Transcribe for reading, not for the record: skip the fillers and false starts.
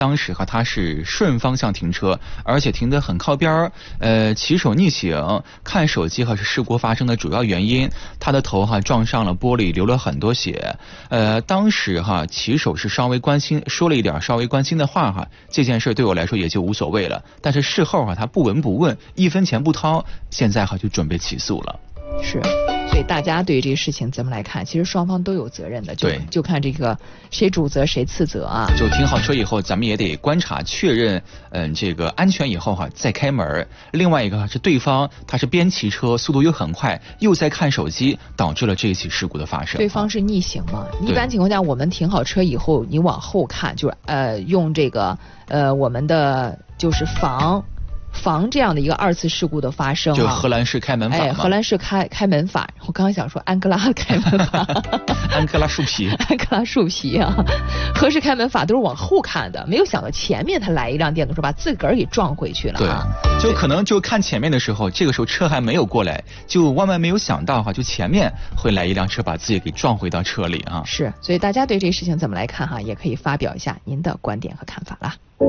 当时他是顺方向停车，而且停得很靠边儿。骑手逆行看手机是事故发生的主要原因。他的头撞上了玻璃，流了很多血。当时骑手是稍微关心，说了一点稍微关心的话这件事对我来说也就无所谓了。但是事后他不闻不问，1分钱不掏，现在就准备起诉了。 是，所以大家对于这个事情怎么来看？其实双方都有责任的，就看这个谁主责谁次责啊。 就停好车以后，咱们也得观察确认，这个安全以后再开门。另外一个是对方他是边骑车，速度又很快，又在看手机，导致了这一起事故的发生。 对方是逆行嘛？一般情况下，我们停好车以后，你往后看，就是用这个我们的就是防这样的一个2次事故的发生， 就荷兰式开门法。 荷兰式开门法。我刚刚想说安哥拉开门法， 安哥拉树皮， 安哥拉树皮啊！荷式开门法都是往后看的，没有想到前面他来一辆电动车把自个儿给撞回去了。 对，就可能就看前面的时候，这个时候车还没有过来，就万万没有想到就前面会来一辆车把自己给撞回到车里啊。 是，所以大家对这个事情怎么来看也可以发表一下您的观点和看法啦。